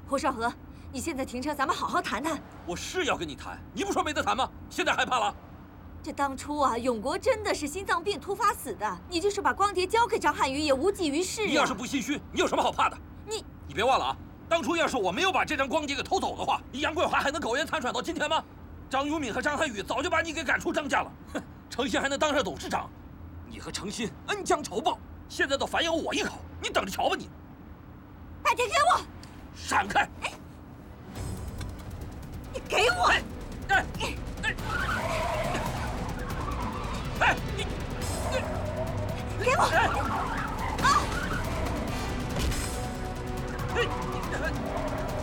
侯少河，你现在停车，咱们好好谈谈。 我是要跟你谈，你不说没得谈吗？现在害怕了？ 这当初啊，永国真的是心脏病突发死的，你就是把光碟交给张瀚宇也无济于事啊。 你要是不心虚，你有什么好怕的？你别忘了啊，当初要是我没有把这张光碟给偷走的话，你杨桂华还能苟延残喘到今天吗？张永敏和张瀚宇早就把你给赶出张家了，哼，程鑫还能当上董事长，你和程鑫恩将仇报，现在都反咬我一口，你等着瞧吧你！ 白天给我闪开！ 你给我！